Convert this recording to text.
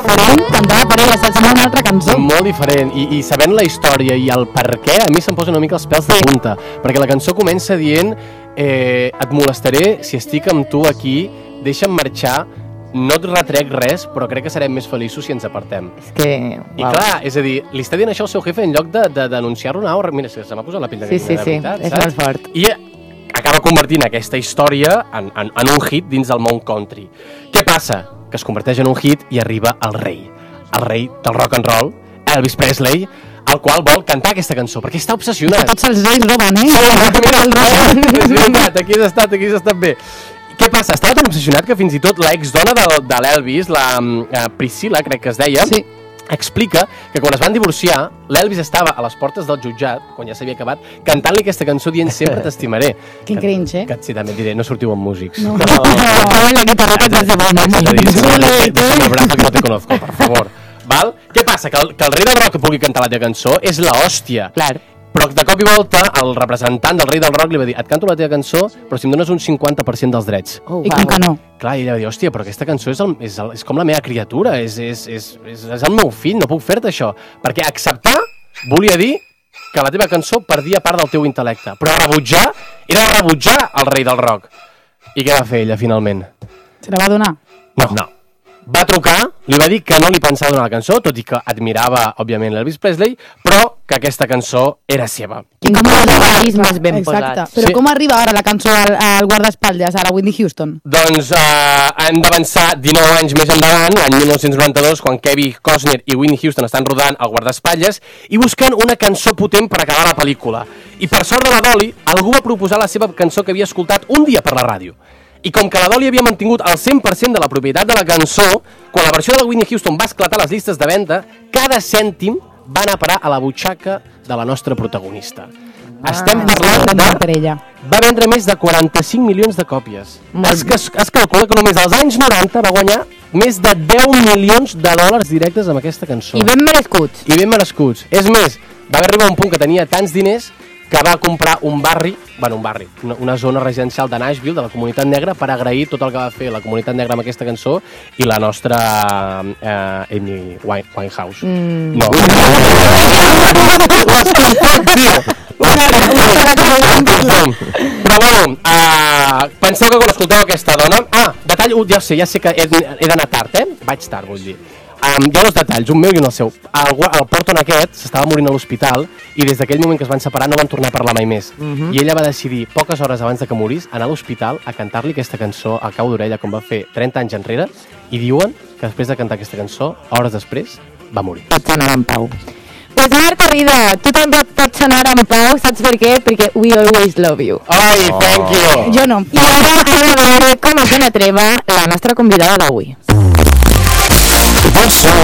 diferent cantada per ella, sembla una altra cançó. Molt diferent, i sabent la història i el per què, a mi se'm posa una mica els pèls de punta, perquè la cançó comença dient et molestaré si estic amb tu aquí, deixa'm marxar, no et retrec res, però crec que serem més feliços si ens apartem. És que... I clar, és a dir, li està dient això al seu jefe en lloc de denunciar-lo. Mira, se m'ha posat la pell de gallina, Sí, de veritat, és saps? molt fort. I acaba convertint aquesta història en un hit dins del món country. Què passa? Que es converteix en un hit i arriba el rei del rock and roll, Elvis Presley, el qual vol cantar aquesta cançó, perquè està obsessionat. Tots els reis roben, És veritat, aquí has estat bé. Què passa? Estava tan obsessionat que fins i tot l'exdona de l'Elvis, la Priscilla, crec que es deia, Sí. explica que quan es van divorciar, l'Elvis estava a les portes del jutjat, quan ja s'havia acabat, cantant-li aquesta cançó dient sempre t'estimaré. Quin cringe, Que sí, també et diré, no sortiu amb músics. No. La guitarra que t'has de que no te conozco, per favor. Val? Què passa? Que el rei del rock que pugui cantar la teva cançó és l'hòstia. Clar. Però de cop i volta el representant del rei del rock li va dir et canto la teva cançó, però si em dones un 50% dels drets. I com que no? Clar, i ella va dir, hòstia, però aquesta cançó és com la meva criatura, és el meu fill, no puc fer-te això. Perquè acceptar volia dir que la teva cançó perdia part del teu intel·lecte, però rebutjar era rebutjar el rei del rock. I què va fer ella, finalment? Se la va donar? No. Va trucar, li va dir que no li pensava donar la cançó, tot i que admirava, òbviament, l'Elvis Presley, però que aquesta cançó era seva. Quins comentaris més ben Exacte. posats. Però Sí. com arriba ara la cançó al guardaespatlles, a la Whitney Houston? Doncs han d'avançar 19 anys més endavant, l'any 1992, quan Kevin Costner i Whitney Houston estan rodant el guardaespatlles i busquen una cançó potent per acabar la pel·lícula. I per sort de la Dolly, algú va proposar la seva cançó que havia escoltat un dia per la ràdio. I com que la Dolly havia mantingut el 100% de la propietat de la cançó, quan la versió de la Whitney Houston va esclatar les llistes de venda, cada cèntim va anar a parar a la butxaca de la nostra protagonista. Estem parlant Per ella. va vendre més de 45 milions de còpies. Es calcula que només als anys 90 va guanyar més de 10 milions de dòlars directes amb aquesta cançó. I ben merescuts. I ben merescuts. És més, va arribar a un punt que tenia tants diners que va comprar un barri, una zona residencial de Nashville, de la comunitat negra, per agrair tot el que va fer la comunitat negra amb aquesta cançó i la nostra Amy Winehouse. No. Però bueno, penseu que quan escolteu aquesta dona... Detall, ja sé que he d'anar tard, Vaig tard, vull dir. Hi ha dos detalls, un meu i un el seu. El Porton aquest s'estava morint a l'hospital i des d'aquell moment que es van separar no van tornar a parlar mai més. I ella va decidir, poques hores abans de que morís, anar a l'hospital a cantar-li aquesta cançó a cau d'orella, com va fer 30 anys enrere, i diuen que després de cantar aquesta cançó, hores després, va morir. Pots anar en pau. Pues Marc Garrido, tu també pots anar en pau, saps per què? Perquè we always love you. Ai, thank you! Jo no. I ara anem a veure com es dona treva la nostra convidada d'avui. That's all.